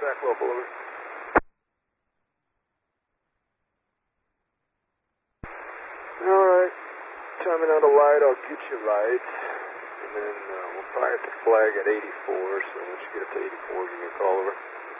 back local, over. Alright, timing out a light, I'll get you light. And then we'll probably have to flag at 84, so once you get up to 84, give me a call, over.